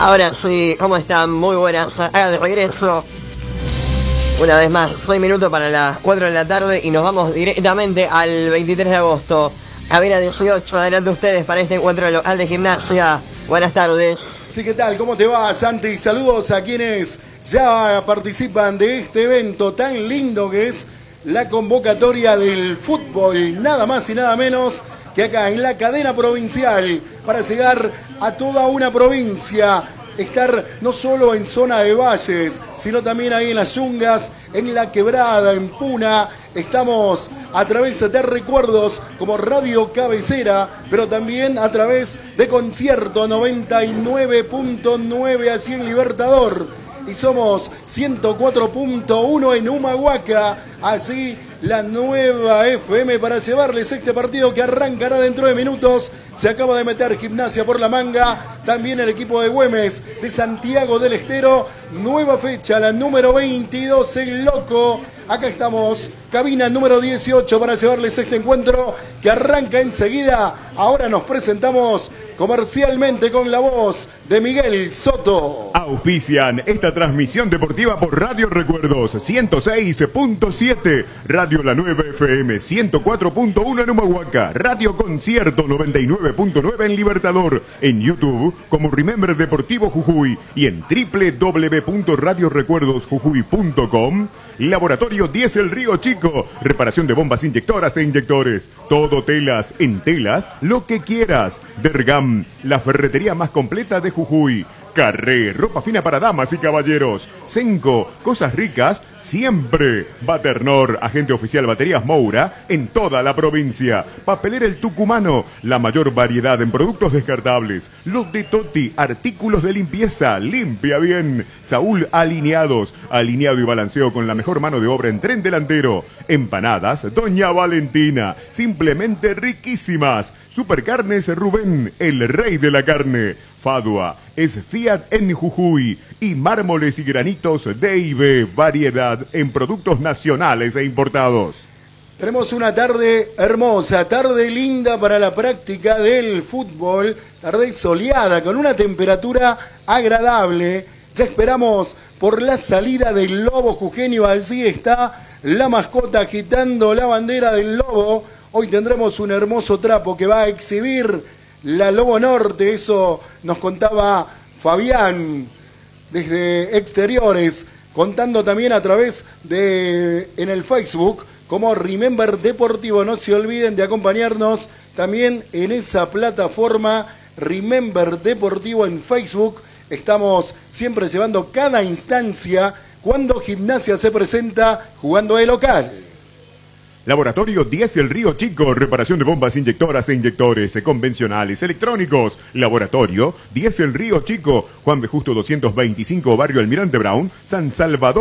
Ahora sí, ¿cómo están? Muy buenas. Acá de regreso. Una vez más, 6 minutos para las 4 de la tarde y nos vamos directamente al 23 de agosto. Cabina 18, adelante ustedes para este encuentro local de Gimnasia. Buenas tardes. Sí, ¿qué tal? ¿Cómo te va, Santi? Saludos a quienes ya participan de este evento tan lindo que es la convocatoria del fútbol. Nada más y nada menos que acá en la cadena provincial para llegar a toda una provincia. Estar no solo en zona de valles, sino también ahí en las Yungas, en la Quebrada, en Puna. Estamos a través de recuerdos como radio cabecera, pero también a través de Concierto 99.9 allí en Libertador. Y somos 104.1 en Humahuaca, así la nueva FM para llevarles este partido que arrancará dentro de minutos. Se acaba de meter Gimnasia por la manga, también el equipo de Güemes de Santiago del Estero. Nueva fecha, la número 22, el Loco. Acá estamos, cabina número 18 para llevarles este encuentro que arranca enseguida. Ahora nos presentamos comercialmente con la voz de Miguel Soto. Auspician esta transmisión deportiva por Radio Recuerdos 106.7, Radio La Nueva FM 104.1 en Humahuaca, Radio Concierto 99.9 en Libertador, en YouTube como Remember Deportivo Jujuy y en www.radiorecuerdosjujuy.com. Laboratorio 10 El Río Chico, reparación de bombas inyectoras e inyectores, todo telas, en telas, lo que quieras. Dergam, la ferretería más completa de Jujuy. Carré, ropa fina para damas y caballeros. Senco, cosas ricas siempre. Baternor, agente oficial Baterías Moura en toda la provincia. Papelera El Tucumano, la mayor variedad en productos descartables. Los de Toti, artículos de limpieza, limpia bien. Saúl Alineados, alineado y balanceo con la mejor mano de obra en tren delantero. Empanadas, Doña Valentina, simplemente riquísimas. Supercarnes Rubén, el rey de la carne. Fadua es Fiat en Jujuy y mármoles y granitos D&B, variedad en productos nacionales e importados. Tenemos una tarde hermosa, tarde linda para la práctica del fútbol, tarde soleada con una temperatura agradable. Ya esperamos por la salida del Lobo jujeño, allí está la mascota agitando la bandera del Lobo. Hoy tendremos un hermoso trapo que va a exhibir la Lobo Norte, eso nos contaba Fabián desde exteriores, contando también a través de en el Facebook como Remember Deportivo. No se olviden de acompañarnos también en esa plataforma Remember Deportivo en Facebook. Estamos siempre llevando cada instancia cuando Gimnasia se presenta jugando de local. Laboratorio 10 El Río Chico, reparación de bombas inyectoras e inyectores convencionales, electrónicos. Laboratorio 10 El Río Chico, Juan B. Justo 225, Barrio Almirante Brown, San Salvador.